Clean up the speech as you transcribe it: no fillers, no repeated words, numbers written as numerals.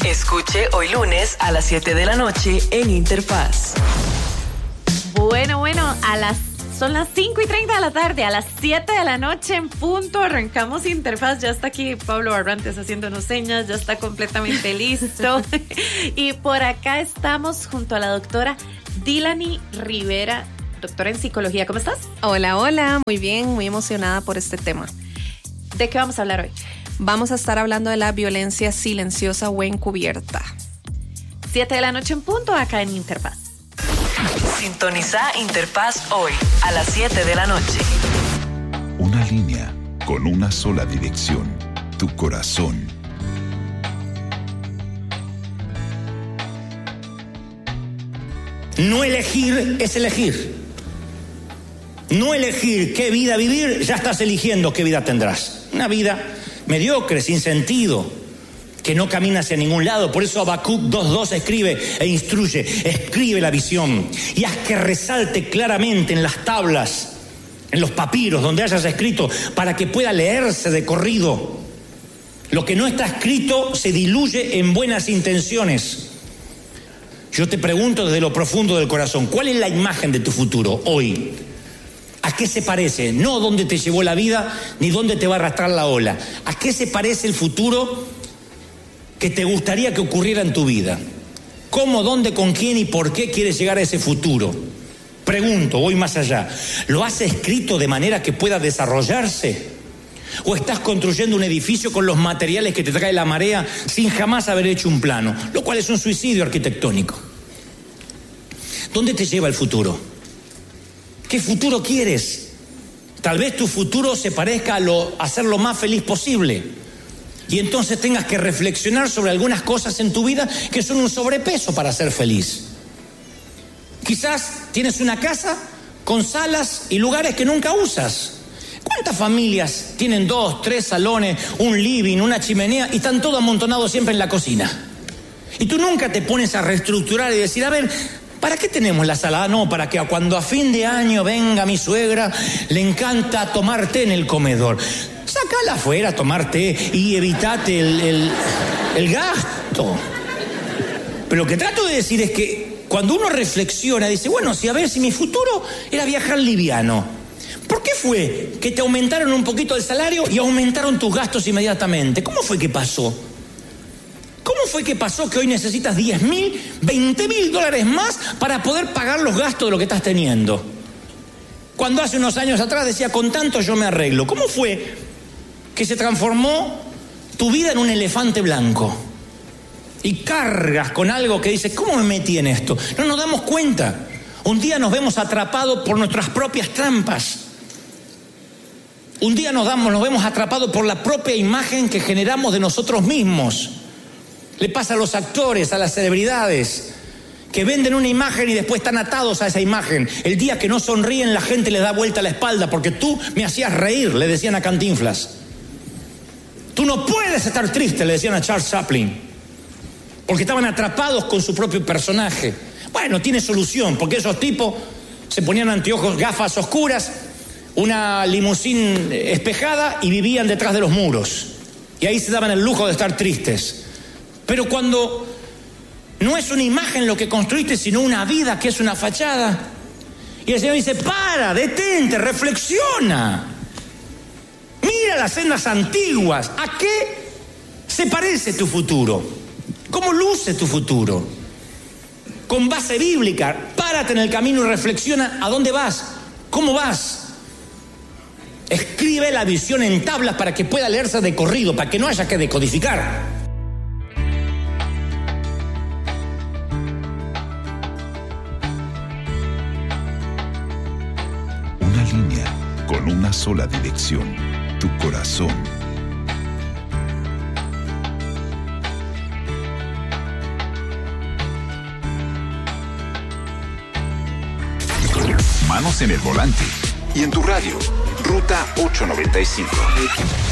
Escuche hoy lunes a las 7 de la noche en Interfaz. Bueno, son las 5:30 de la tarde, a las 7 de la noche en punto, arrancamos Interfaz. Ya está aquí Pablo Barrantes haciéndonos señas, ya está completamente listo. Y por acá estamos junto a la doctora Dilany Rivera, doctora en psicología. ¿Cómo estás? Hola, muy bien, muy emocionada por este tema. ¿De qué vamos a hablar hoy? Vamos a estar hablando de la violencia silenciosa o encubierta. 7 de la noche en punto, acá en Interfaz. Sintoniza Interfaz hoy a las 7 de la noche. Una línea con una sola dirección, tu corazón. No elegir es elegir. No elegir qué vida vivir, ya estás eligiendo qué vida tendrás. Una vida mediocre, sin sentido, que no camina hacia ningún lado. Por eso Habacuc 2:2 escribe e instruye, escribe la visión y haz que resalte claramente en las tablas, en los papiros, donde hayas escrito, para que pueda leerse de corrido. Lo que no está escrito se diluye en buenas intenciones. Yo te pregunto desde lo profundo del corazón, ¿cuál es la imagen de tu futuro hoy? ¿A qué se parece? No dónde te llevó la vida, ni dónde te va a arrastrar la ola. ¿A qué se parece el futuro que te gustaría que ocurriera en tu vida? ¿Cómo, dónde, con quién y por qué quieres llegar a ese futuro? Pregunto, voy más allá. ¿Lo has escrito de manera que pueda desarrollarse? ¿O estás construyendo un edificio con los materiales que te trae la marea sin jamás haber hecho un plano? Lo cual es un suicidio arquitectónico. ¿Dónde te lleva el futuro? ¿Qué futuro quieres? Tal vez tu futuro se parezca a ser lo más feliz posible. Y entonces tengas que reflexionar sobre algunas cosas en tu vida que son un sobrepeso para ser feliz. Quizás tienes una casa con salas y lugares que nunca usas. ¿Cuántas familias tienen 2, 3 salones, un living, una chimenea y están todos amontonados siempre en la cocina? Y tú nunca te pones a reestructurar y decir, a ver, ¿para qué tenemos la sala? No, para que cuando a fin de año venga mi suegra, le encanta tomar té en el comedor. Sácala afuera a tomar té y evitate el gasto. Pero lo que trato de decir es que cuando uno reflexiona, dice, bueno, si mi futuro era viajar liviano, ¿por qué fue que te aumentaron un poquito el salario y aumentaron tus gastos inmediatamente? ¿Cómo fue que pasó? ¿Cómo fue que pasó que hoy necesitas 10.000, 20.000 dólares más para poder pagar los gastos de lo que estás teniendo? Cuando hace unos años atrás decía, con tanto yo me arreglo. ¿Cómo fue que se transformó tu vida en un elefante blanco? Y cargas con algo que dices, ¿cómo me metí en esto? No nos damos cuenta. Un día nos vemos atrapados por nuestras propias trampas. Un día nos vemos atrapados por la propia imagen que generamos de nosotros mismos. Le pasa a los actores, a las celebridades, que venden una imagen y después están atados a esa imagen. El día que no sonríen, la gente les da vuelta la espalda, porque tú me hacías reír, le decían a Cantinflas. Tú no puedes estar triste, le decían a Charles Chaplin, porque estaban atrapados con su propio personaje. Bueno, tiene solución, porque esos tipos se ponían anteojos, gafas oscuras, una limusín espejada y vivían detrás de los muros. Y ahí se daban el lujo de estar tristes. Pero cuando no es una imagen lo que construiste, sino una vida que es una fachada, y el Señor dice, para, detente, reflexiona, mira las sendas antiguas, ¿a qué se parece tu futuro? ¿Cómo luce tu futuro? Con base bíblica, párate en el camino y reflexiona a dónde vas, cómo vas. Escribe la visión en tablas para que pueda leerse de corrido, para que no haya que decodificar. Con una sola dirección, tu corazón. Manos en el volante y en tu radio, Ruta 895.